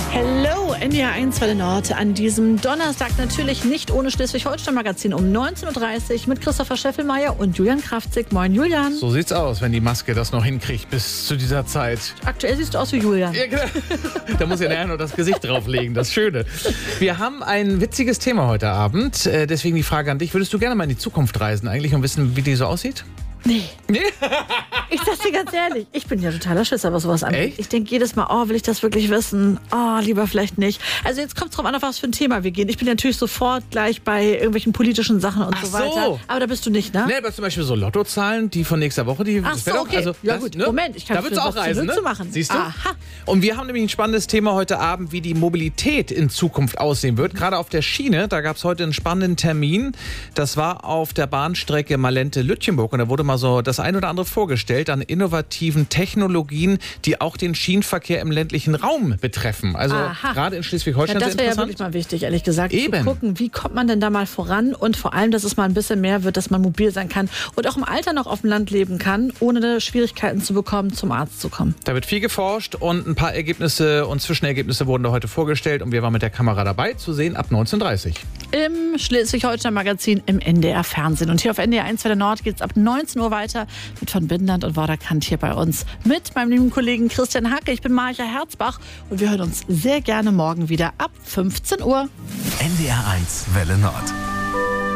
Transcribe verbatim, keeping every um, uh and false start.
Hello, N D R eins Welle Nord an diesem Donnerstag natürlich nicht ohne Schleswig-Holstein-Magazin um neunzehn Uhr dreißig mit Christopher Scheffelmeier und Julian Kraftzig. Moin, Julian. So sieht's aus, wenn die Maske das noch hinkriegt bis zu dieser Zeit. Aktuell siehst du aus wie Julian. Ja, genau. Da muss ja nachher noch das Gesicht drauflegen, das Schöne. Wir haben ein witziges Thema heute Abend, deswegen die Frage an dich. Würdest du gerne mal in die Zukunft reisen eigentlich und wissen, wie die so aussieht? Nee. Nee? Ich sag's dir ganz ehrlich, ich bin ja totaler Schisser, was sowas angeht. Echt? Ich denke jedes Mal, oh, will ich das wirklich wissen? Oh, lieber vielleicht nicht. Also jetzt kommt es drauf an, auf was für ein Thema wir gehen. Ich bin natürlich sofort gleich bei irgendwelchen politischen Sachen und Ach so weiter. so. Aber da bist du nicht, ne? Nee, aber zum Beispiel so Lottozahlen, die von nächster Woche, die Ach das so, wär doch- okay. also, Ja das, gut, ne? Moment, ich kann Da würdest du was auch reisen, ne? zu machen. Siehst du? Aha. Und wir haben nämlich ein spannendes Thema heute Abend, wie die Mobilität in Zukunft aussehen wird. Gerade auf der Schiene, da gab es heute einen spannenden Termin. Das war auf der Bahnstrecke Malente-Lütjenburg. Und da wurde mal so das ein oder andere vorgestellt an innovativen Technologien, die auch den Schienenverkehr im ländlichen Raum betreffen. Also Aha. gerade in Ja, Schleswig-Holstein das sehr wäre ja interessant. wirklich mal wichtig, ehrlich gesagt, Eben. zu gucken, wie kommt man denn da mal voran und vor allem, dass es mal ein bisschen mehr wird, dass man mobil sein kann und auch im Alter noch auf dem Land leben kann, ohne Schwierigkeiten zu bekommen, zum Arzt zu kommen. Da wird viel geforscht und ein paar Ergebnisse und Zwischenergebnisse wurden da heute vorgestellt und wir waren mit der Kamera dabei, zu sehen ab neunzehn Uhr dreißig. Im Schleswig-Holstein-Magazin im N D R-Fernsehen. Und hier auf N D R eins Welle Nord geht es ab neunzehn Uhr weiter mit von Bindland und Vorderkant hier bei uns mit meinem lieben Kollegen Christian Hacke. Ich bin Marja Herzbach und wir hören uns sehr gerne morgen wieder ab fünfzehn Uhr. N D R eins Welle Nord.